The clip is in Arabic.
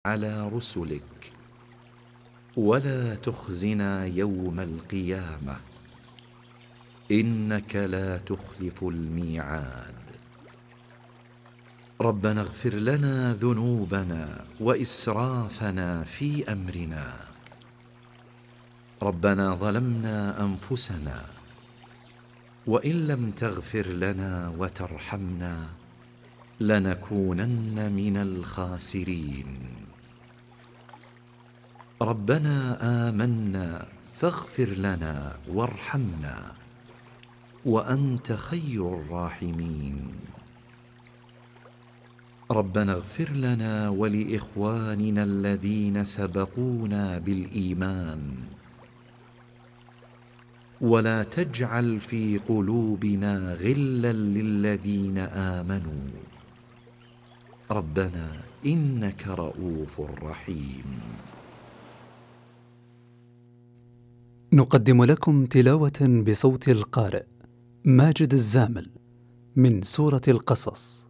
على رسلك ولا تخزنا يوم القيامة إنك لا تخلف الميعاد. ربنا اغفر لنا ذنوبنا وإسرافنا في أمرنا. ربنا ظلمنا أنفسنا وإن لم تغفر لنا وترحمنا لنكونن من الخاسرين. ربنا آمنا فاغفر لنا وارحمنا وأنت خير الراحمين. ربنا اغفر لنا ولإخواننا الذين سبقونا بالإيمان ولا تجعل في قلوبنا غلا للذين آمنوا ربنا إنك رؤوف رحيم. نقدم لكم تلاوة بصوت القارئ ماجد الزامل من سورة القصص.